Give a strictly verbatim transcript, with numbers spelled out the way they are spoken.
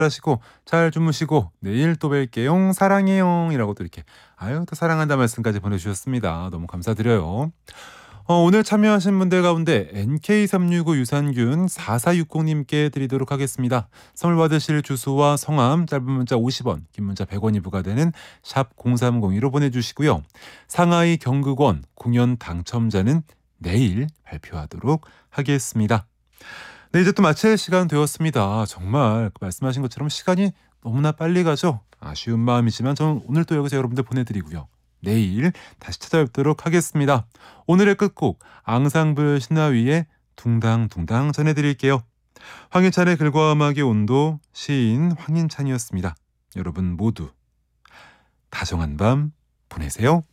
하시고 잘 주무시고 내일 또 뵐게요. 사랑해요. 이라고 또 이렇게 아유 또 사랑한다 말씀까지 보내주셨습니다. 너무 감사드려요. 어, 오늘 참여하신 분들 가운데 엔케이 삼육오 유산균 사사육공 님께 드리도록 하겠습니다. 선물 받으실 주소와 성함 짧은 문자 오십 원, 긴 문자 백 원이 부과되는 샵 공삼공이로 보내주시고요. 상하이 경극원 공연 당첨자는 내일 발표하도록 하겠습니다. 네, 이제 또 마칠 시간 되었습니다. 정말 말씀하신 것처럼 시간이 너무나 빨리 가죠. 아쉬운 마음이지만 저는 오늘 또 여기서 여러분들 보내드리고요. 내일 다시 찾아뵙도록 하겠습니다. 오늘의 끝곡 앙상블 신나위의 둥당둥당 전해드릴게요. 황희찬의 글과 음악의 온도 시인 황인찬이었습니다. 여러분 모두 다정한 밤 보내세요.